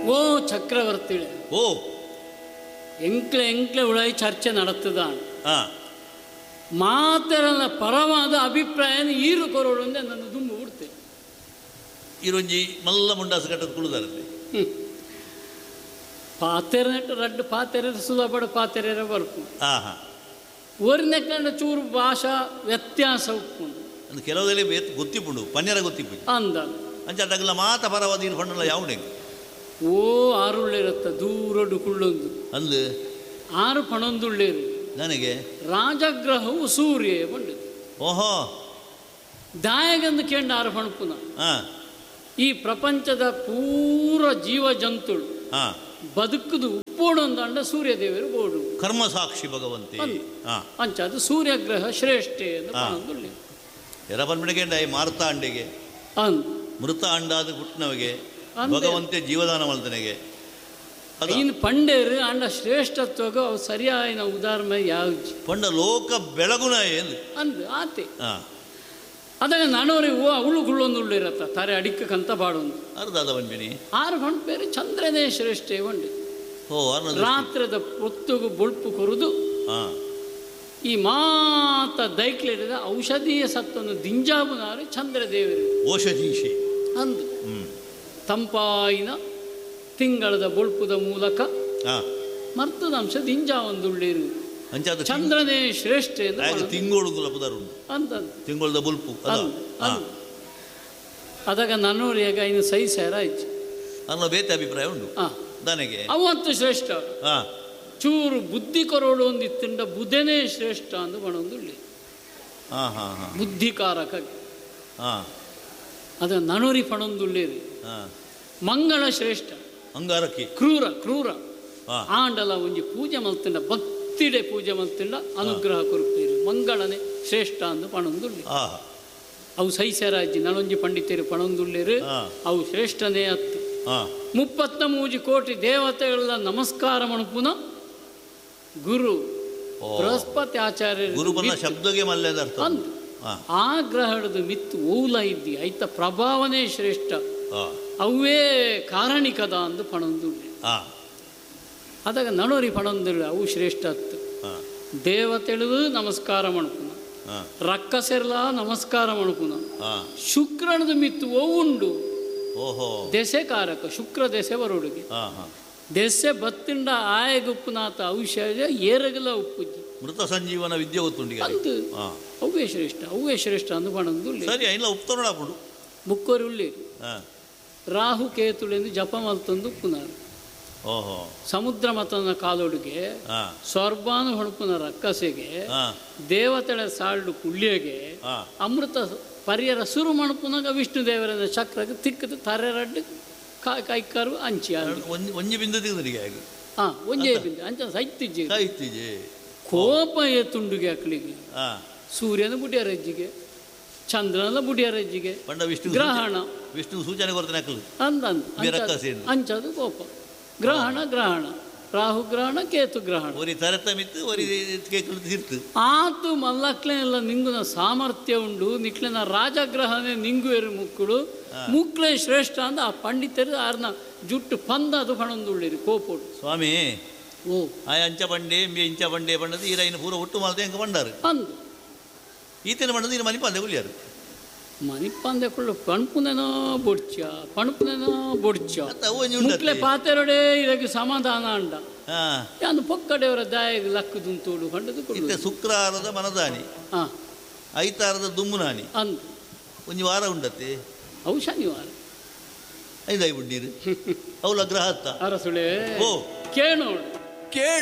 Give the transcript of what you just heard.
ಓ ಚಕ್ರವರ್ತಿ ಓ ಎಂಕ್ಲೆ ಎಂಕ್ಲೆ ಉಳಾಯಿ ಚರ್ಚೆ ನಡೆತದ ಹಾ ಮಾತೆರನ ಪರವಾದ ಅಭಿಪ್ರಾಯ ಈರು ಕೊರೋಡು ಅಂದ್ರೆ ನನ್ನ ದುಂಬು ಬಿಡ್ತೇನೆ ಇರೊಂಜಿ ಮಲ್ಲ ಮುಂಡಾಸ ಕಟ್ಟದ ಕುಳಿದಾರಲ್ಲಿ ಪಾತೆರ ರಡ್ಡು ಪಾತೆರ ಸುಲಭ ಪಾತೆರ ಬರ್ಕು ಒರ್ನೆಕ್ಕಂಡ ಚೂರು ಭಾಷಾ ವ್ಯತ್ಯಾಸ ಉಪ್ಪುಂಡು ಅಂದ್ ಕೆಲವದಲ್ಲಿ ಗೊತ್ತಿಪ್ಪುಂಡು ಪನ್ಯರ ಗೊತ್ತಿಪ್ಪು ಅಂದ ಅಂಚಾಟಗಲ ಮಾತ ಪರವಾದ ಇರು ಪಂಡಲ್ಲ ಯಾವಡೆ ಓ ಆರುಳ್ಳಿರತ್ತ ದೂರಡು ಕುಳ್ಳೊಂದು ಅಂದು 6 ಪಣೊಂದುಳ್ಳೇರು ನನಗೆ ರಾಜಗ್ರಹವು ಸೂರ್ಯ ಬಂಡಿತು ಓಹೋ ದಾಯಗಂದು ಕೇಂಡ 6 ಪಣಪುನ ಈ ಪ್ರಪಂಚದ ಪೂರ ಜೀವ ಜಂತುಳು ಬದುಕುದು ಉಪ್ಪೋಡೊಂದಂಡ ಸೂರ್ಯದೇವರು ಬೋಡು ಕರ್ಮ ಸಾಕ್ಷಿ ಭಗವಂತಿ ಅಂಚದು ಸೂರ್ಯಗ್ರಹ ಶ್ರೇಷ್ಠ ಎಂದು ಎರ ಬಂದ್ಬಿಡಗೇಂಡ ಮಾರ್ತಾಂಡೆಗೆ ಮೃತ ಅಂಡಾದ ಹುಟ್ಟಿನವಗೆ ಭಗವಂತೆ ಜೀವದಾನ ಮಲ್ತನೆಗೆ ಇನ್ನು ಪಂಡೇರು ಅಂಡ ಶ್ರೇಷ್ಠತ್ವಗ ಅವು ಸರಿಯಾಯಿನ ಉದಾಹರಣೆ ಯಾವ್ದು ಪಂಡ ಲೋಕ ಬೆಳಗುನ ಏನು ಅಂದು ಆತೆ ಅದಾಗ ನಾನೋರಿ ಹೂವು ಅವಳು ಗುಳ್ಳೊಂದು ಇರತ್ತ ತಾರೆ ಅಡಿಕ್ಕಂತ ಬಾಡೊಂದು ಅರ್ಧದ ಬಂದ್ಬಿನಿ 6 ಪಂಡ ಬೇರೆ ಚಂದ್ರನೇ ಶ್ರೇಷ್ಠ ಬಂಡಿ ರಾತ್ರದ ಹೊತ್ತುಗು ಬೊಳ್ಪು ಕೊರುದು ಈ ಮಾತ ದೈಕ್ಲಿಡಿದ ಔಷಧೀಯ ಸತ್ವವನ್ನು ದಿಂಜಾಬುನಾರು ಚಂದ್ರದೇವರು ಔಷಧೀಶೆ ಅಂದು ತಂಪಾಯಿನ ತಿಂಗಳದ ಬೊಳ್ಪುದ ಮೂಲಕ ಮರ್ತದ ಅಂಶ ದಿಂಜಾ ಒಂದುಳ್ಳೇರು ಚಂದ್ರನೇ ಶ್ರೇಷ್ಠ ತಿಂಗಳು ಅಂತ ತಿಂಗಳದ ಬುಲ್ಪು ಅದಾಗ ನನ್ನೂರಿಯಾಗ ಇನ್ನು ಸೈ ಸೇರ ಆಯ್ತು ಅನ್ನೋ ಬೇತೆ ಅಭಿಪ್ರಾಯ ಉಂಟು ನನಗೆ ಅವತ್ತು ಶ್ರೇಷ್ಠ ಚೂರು ಬುದ್ಧಿ ಕೊರೋಡು ಒಂದಿತ್ತಂಡ ಬುಧನೇ ಶ್ರೇಷ್ಠ ಅಂದು ಬಣೊಂದುಳ್ಳಿ ಬುದ್ಧಿಕಾರಕ ಅದ ನಣೂರಿ ಪಣೊಂದುಳ್ಳೇರಿ ಮಂಗಳ ಶ್ರೇಷ್ಠ ಅಂಗಾರಕ್ಕೆ ಕ್ರೂರ ಕ್ರೂರ ಆಂಡಲ ಒಂಜಿ ಪೂಜೆ ಮಲ್ತಿಂಡ ಭಕ್ತಿಡೆ ಪೂಜೆ ಮಲ್ತಿಂಡ ಅನುಗ್ರಹ ಕೊರುತ್ತೇರಿ ಮಂಗಳನೇ ಶ್ರೇಷ್ಠ ಅಂದು ಪಣೊಂದುಳ್ಳಿ ಅವು ಸೈಸರಾಜಿ ನಳೊಂಜಿ ಪಂಡಿತರು ಪಣೊಂದುಳ್ಳೇರು ಅವು ಶ್ರೇಷ್ಠನೇ ಅತ್ತು 33 ಕೋಟಿ ದೇವತೆಗಳ ನಮಸ್ಕಾರ ಮಣಪುನ ಗುರು ಬೃಹಸ್ಪತಿ ಆಚಾರ್ಯ ಶಬ್ದಗೆ ಆ ಗ್ರಹಣದ ಮಿತ್ತು ಓಲ ಇದ್ದಿ ಐತ ಪ್ರಭಾವನೆ ಶ್ರೇಷ್ಠ ಅವೇ ಕಾರಣಿಕದ ಅಂದು ಪಣೊಂದುಳ್ಳಿ ಅದಾಗ ನಣೋರಿ ಪಣೊಂದುಳ್ಳಿ ಅವು ಶ್ರೇಷ್ಠ ಅತ್ತು ದೇವತೆಳು ನಮಸ್ಕಾರ ಮಣಪುನ ರಕ್ಕಸೆರ್ಲ ನಮಸ್ಕಾರ ಮಣಪುನ ಶುಕ್ರನದ ಮಿತ್ತು ಉಂಡು ದೆಸೆ ಕಾರಕ ಶುಕ್ರ ದೆಸೆ ಬರೋಡಿಗೆ ದೆಸೆ ಬತ್ತಿಂಡ ಆಯಗುಪ್ಪುನಾಥ ಔಷಧ ಏರಗಲ ಉಪ್ಪುಜ್ಜಿ ಮೃತ ಸಂಜೀವನ ವಿದ್ಯೆ ಗೊತ್ತುಂಡಿಗೆ ಅಂದು ಅವೇ ಶ್ರೇಷ್ಠ ಅಂದು ಪಣೊಂದುಳ್ಳಿ ಸರಿ ಇಲ್ಲ ಉಪ್ತೋಡ ಮುಕ್ಕೋರಿ ಉಳ್ಳಿ ರಾಹು ಕೇತುಳೆಂದು ಜಪ ಮಲ್ತೊಂದು ಪುನರ್ ಸಮುದ್ರ ಮತನ ಕಾಲೊಡುಗೆ ಸ್ವರ್ಭಾನು ಹೊಣಪುನ ರಕ್ಕಸೆಗೆ ದೇವತೆಳ ಸಾಲ್ಡು ಕುಳ್ಳಿಗೆ ಅಮೃತ ಪರಿಯರ ಸುರು ಮಣಪುನಾಗ ವಿಷ್ಣು ದೇವರ ಚಕ್ರಕ್ಕೆ ತಿಕ್ಕದು ತರೆರಡ್ಡು ಕೈಕಾರು ಅಂಚಿ ಒಂಜಿ ಬಿಂದು ಒಂಜೇ ಬಿಂದು ಅಂಚ ಸೈತಿಜ್ಜಿ ಕೋಪ ತುಂಡುಗೆ ಅಕ್ಕಳಿಗೆ ಸೂರ್ಯನ ಬುಡಿಯ ರಜ್ಜಿಗೆ ಚಂದ್ರನ ಬುಡಿಯ ರಜ್ಜಿಗೆ ಗ್ರಹಣ ವಿಷ್ಣು ಸೂಚನೆ ಕೊಡ್ತಾನೆ ಅಂಚದು ಕೋಪ ಗ್ರಹಣ ರಾಹು ಗ್ರಹಣ ಕೇತು ಗ್ರಹಣ ಆತು ಮಲ್ಲಕ್ಲೆನೆಲ್ಲ ನಿಂಗುನ ಸಾಮರ್ಥ್ಯ ಉಂಡು ನಿಕ್ಲೆನ ರಾಜಗ್ರಹನೇ ನಿಂಗು ಎರು ಮುಕ್ಕುಡು ಮುಕ್ಲೆ ಶ್ರೇಷ್ಠ ಅಂದ ಆ ಪಂಡಿತರು ಆರ್ನ ಜುಟ್ಟು ಪಂದ ಅದು ಪಣೊಂದುಳ್ಳಿರಿ ಕೋಪೋಡು ಸ್ವಾಮಿ ಆಯ ಅಂಚ ಬಂಡೆ ಇಂಚ ಬಂಡೆ ಪಂಡದು ಈರೈನ ಪೂರ ಒಟ್ಟು ಮಾಲ್ದೆ ಹೆಂಗೆ ಬಂಡಾರು ಅಂದು ಈತನ ಪಂಡದು ಈರ ಮನಿಪಂದೆ ಉಳ್ಳಿಯಾರು ಮನಿಪಂದೆ ಕೊಳ್ಳು ಪಣಪುನೇನೋ ಬೊಡ್ಚ ಮುಕ್ಲೆ ಪಾತೆರೊಡೆ ಇದಕ್ಕೆ ಸಮಾಧಾನ ಅಂಡ ಯಾನು ಪೊಕ್ಕಡೆಯವರ ದಾಯಿಗೆ ಲಕ್ಕದುಂತೋಡು ಕಂಡದು ಶುಕ್ರವಾರದ ಮನದಾನಿ ಐತಾರದ ದುಮ್ಮುನಾನಿ ಅಂದು ಒಂಜಿ ವಾರ ಉಂಡತ್ತೆ ಅವು ಶನಿವಾರ ಐದಾಯಿ ಬುಡ್ಡೀರು ಅವು ಲಗ್ರಹ ಅರಸುಳೆ ಕೇಳೋಡು